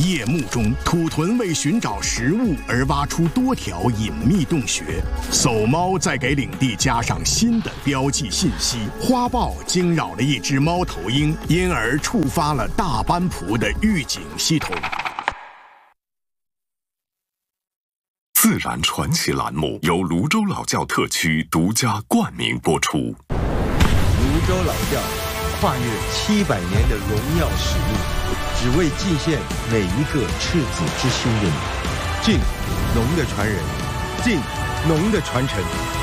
夜幕中，土豚为寻找食物而挖出多条隐秘洞穴，叟猫在给领地加上新的标记信息。花豹惊扰了一只猫头鹰，因而触发了大班蒲的预警系统。 自然传奇栏目由泸州老窖特区独家冠名播出。 泸州老窖跨越700年的荣耀使命，只为祭献每一个赤子之心的你。敬农的传人，敬农的传承。